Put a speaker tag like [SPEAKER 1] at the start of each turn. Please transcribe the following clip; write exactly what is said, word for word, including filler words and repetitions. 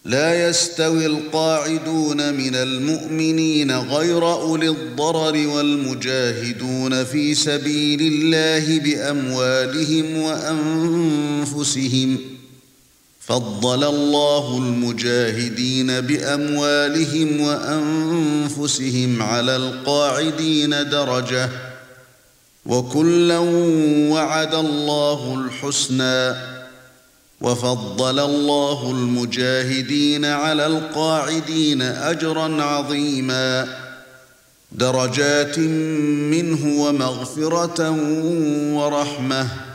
[SPEAKER 1] لا يستوي القاعدون من المؤمنين غير أولي الضرر والمجاهدون في سبيل الله بأموالهم وأنفسهم فضل الله المجاهدين بأموالهم وأنفسهم على القاعدين درجة وكلا وعد الله الحسنى وفضل الله المجاهدين على القاعدين أجرا عظيما درجات منه ومغفرة ورحمة